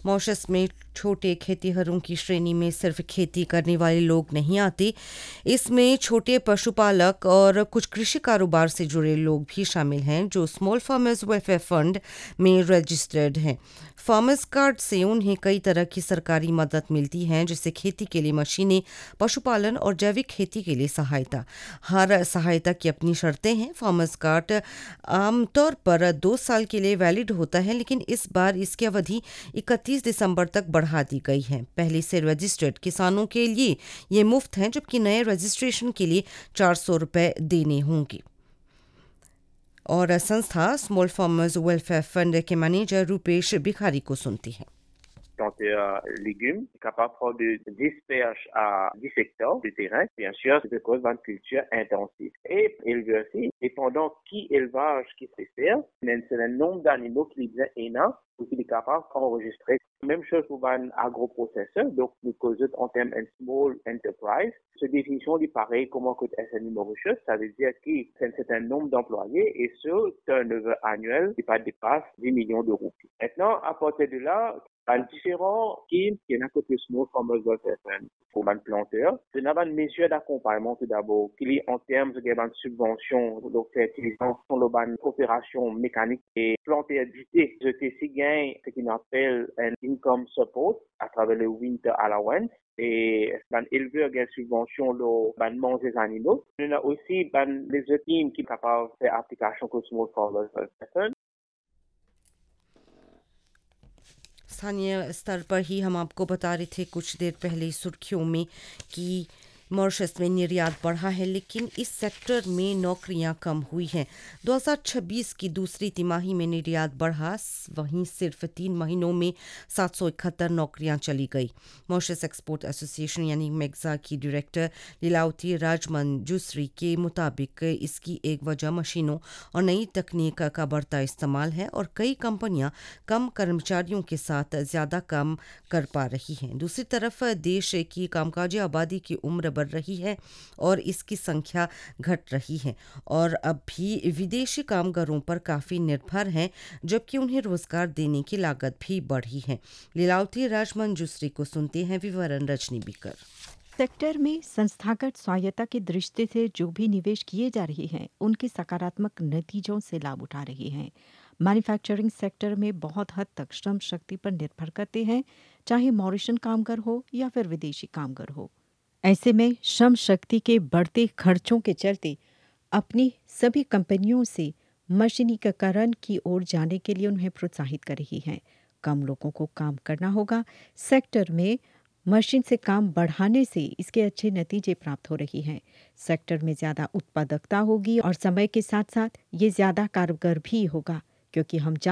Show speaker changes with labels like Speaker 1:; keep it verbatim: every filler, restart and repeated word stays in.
Speaker 1: Mauritius में छोटे खेतीहरों की श्रेणी में सिर्फ खेती करने वाले लोग नहीं आते, इसमें छोटे पशुपालक और कुछ कृषि कारोबार से जुड़े लोग भी शामिल हैं जो स्मॉल फार्मर्स वेलफेयर फंड में रजिस्टर्ड हैं। फार्मर्स कार्ड से उन्हें कई तरह की सरकारी मदद मिलती है, जैसे खेती के लिए मशीनें, पशुपालन और जैविक खेती के लिए सहायता। हर सहायता की अपनी शर्तें हैं। फार्मर्स कार्ड आमतौर पर दो साल के लिए वैलिड होता है, लेकिन इस बार इसकी अवधि इकतीस दिसंबर तक बढ़ा दी गई है। पहले से रजिस्टर्ड किसानों के लिए ये मुफ्त है, जबकि नए रजिस्ट्रेशन के लिए चार सौ रुपये देने होंगे। और संस्था स्मॉल फार्मर्स वेलफेयर फंड के मैनेजर रूपेश भिखारी को सुनती है।
Speaker 2: planteur légumes, capable de faire de dix perches à dix hectares de terrain. Bien sûr, c'est de cause d'une culture intensive. Et élever aussi, dépendant qui élevage qui se fait, c'est le nombre d'animaux qui est énorme pour qu'il est capable d'enregistrer. Même chose pour un agroprocesseur, donc nous causons en termes de small enterprise. Cette définition est pareil comment que S M I Mauritius, ça veut dire qu'il y a un certain nombre d'employés et ce turnover annuel qui pas dépasse dix millions d'euros. Maintenant, à partir de là, un différent schemes qui est un côté small farmers welfare fund pour un planteur. C'est une mesure d'accompagnement tout d'abord, qui est en termes de subventions, donc fertilisation, une coopération mécanique et plantabilité. Je t'ai si gain ce qu'on appelle un income support à travers le winter allowance. Et ben éleveur gain subvention le ben manger des animaux. On a aussi ben les teams qui sont capables de faire application que small farmers welfare fund.
Speaker 1: स्थानीय स्तर पर ही हम आपको बता रहे थे कुछ देर पहले सुर्खियों में कि मॉरिशस में निर्यात बढ़ा है, लेकिन इस सेक्टर में नौकरियां कम हुई हैं। दो हज़ार छब्बीस की दूसरी तिमाही में निर्यात बढ़ा, वहीं सिर्फ तीन महीनों में सात सौ इकहत्तर नौकरियां चली गई। मॉरिशस एक्सपोर्ट एसोसिएशन यानी मेग्जा की डायरेक्टर लीलावती राजमंजूश्री के मुताबिक इसकी एक वजह मशीनों और नई तकनीक का बढ़ता इस्तेमाल है और कई कंपनियां कम कर्मचारियों के साथ ज़्यादा काम कर पा रही हैं। दूसरी तरफ देश की कामकाजी आबादी की उम्र बढ़ रही है और इसकी संख्या घट रही है और अब भी विदेशी कामगारों पर काफ़ी निर्भर हैं, जबकि उन्हें रोजगार देने की लागत भी बढ़ी है। लीलावती राजमंजूश्री को सुनते हैं विवरण रजनी बिकर।
Speaker 3: सेक्टर में संस्थागत स्वायत्ता की दृष्टि से जो भी निवेश किए जा रहे हैं उनके सकारात्मक नतीजों से लाभ उठा रहे हैं। मैन्युफैक्चरिंग सेक्टर में बहुत हद तक श्रम शक्ति पर निर्भर करते हैं, चाहे मॉरिशन कामगार हो या फिर विदेशी कामगार हो। ऐसे में श्रम शक्ति के बढ़ते खर्चों के चलते अपनी सभी कंपनियों से मशीनीकरण की ओर जाने के लिए उन्हें प्रोत्साहित कर रही हैं। कम लोगों को काम करना होगा। सेक्टर में मशीन से काम बढ़ाने से इसके अच्छे नतीजे प्राप्त हो रही हैं। सेक्टर में ज़्यादा उत्पादकता होगी और समय के साथ साथ ये ज़्यादा कारगर भी होगा, क्योंकि हम